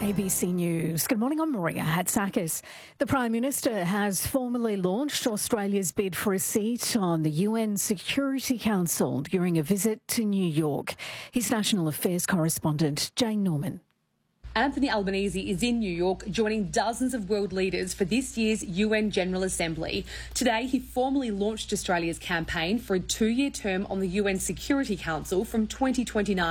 ABC News. Good morning, I'm Maria Hatzakis. The Prime Minister has formally launched Australia's bid for a seat on the UN Security Council during a visit to New York. His National Affairs correspondent, Jane Norman. Anthony Albanese is in New York, joining dozens of world leaders for this year's UN General Assembly. Today, he formally launched Australia's campaign for a 2-year term on the UN Security Council from 2029.